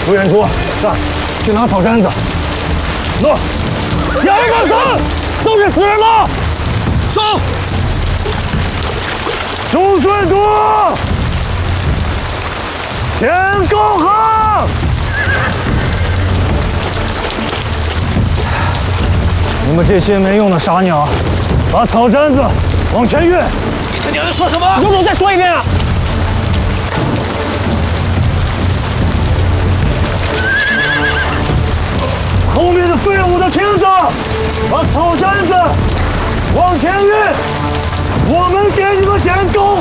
朱元珠，去拿草毡子。诺，下一个死，都是死人吗？走。朱顺珠，天公好！你们这些没用的傻鸟，把草毡子往前运。 你他娘的说什么？ 有种再说一遍啊！ 后面的队伍的听着，把草毡子往前运，我们给你们点功。